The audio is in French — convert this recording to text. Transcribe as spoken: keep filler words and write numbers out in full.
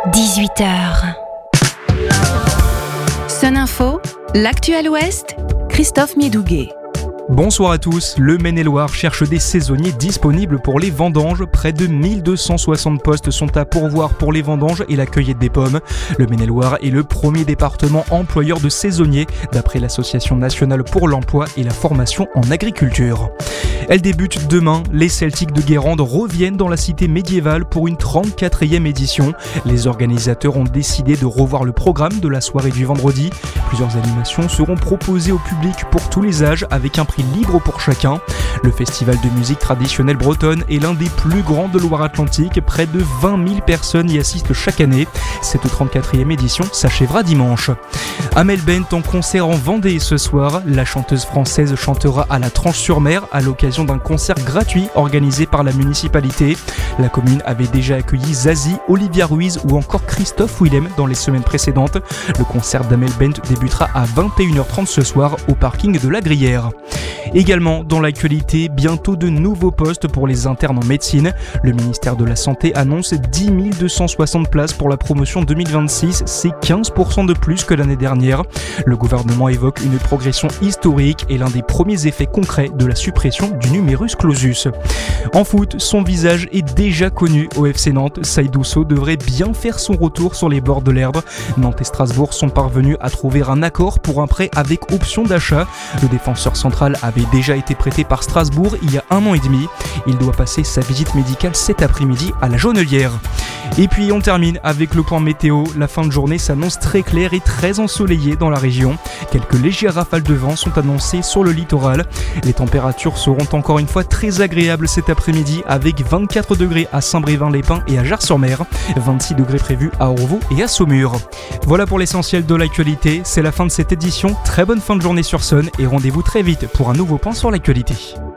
dix-huit heures. Sun Info, l'actuel Ouest, Christophe Miedouguet. Bonsoir à tous, le Maine-et-Loire cherche des saisonniers disponibles pour les vendanges. Près de mille deux cent soixante postes sont à pourvoir pour les vendanges et la cueillette des pommes. Le Maine-et-Loire est le premier département employeur de saisonniers, d'après l'Association nationale pour l'emploi et la formation en agriculture. Elle débute demain, les Celtics de Guérande reviennent dans la cité médiévale pour une trente-quatrième édition. Les organisateurs ont décidé de revoir le programme de la soirée du vendredi. Plusieurs animations seront proposées au public pour tous les âges avec un prix libre pour chacun. Le festival de musique traditionnelle bretonne est l'un des plus grands de Loire-Atlantique. Près de vingt mille personnes y assistent chaque année. Cette trente-quatrième édition s'achèvera dimanche. Amel Bent en concert en Vendée ce soir. La chanteuse française chantera à la Tranche-sur-Mer à l'occasion d'un concert gratuit organisé par la municipalité. La commune avait déjà accueilli Zazie, Olivia Ruiz ou encore Christophe Willem dans les semaines précédentes. Le concert d'Amel Bent débutera à vingt et une heures trente ce soir au parking de la Gruyère. Également dans l'actualité, bientôt de nouveaux postes pour les internes en médecine. Le ministère de la Santé annonce dix mille deux cent soixante places pour la promotion deux mille vingt-six, c'est quinze pour cent de plus que l'année dernière. Le gouvernement évoque une progression historique et l'un des premiers effets concrets de la suppression du numerus clausus. En foot, son visage est déjà connu au F C Nantes. Saïdou Sow devrait bien faire son retour sur les bords de l'herbe. Nantes et Strasbourg sont parvenus à trouver un accord pour un prêt avec option d'achat. Le défenseur central avait déjà été prêté par Strasbourg il y a un an et demi. Il doit passer sa visite médicale cet après-midi à la Jaunelière. Et puis on termine avec le point météo. La fin de journée s'annonce très claire et très ensoleillée dans la région. Quelques légères rafales de vent sont annoncées sur le littoral. Les températures seront encore une fois très agréables cet après-midi avec vingt-quatre degrés à Saint-Brévin-les-Pins et à Jars-sur-Mer, vingt-six degrés prévus à Orvaux et à Saumur. Voilà pour l'essentiel de l'actualité, c'est la fin de cette édition. Très bonne fin de journée sur Sun et rendez-vous très vite pour un nouveau point sur l'actualité.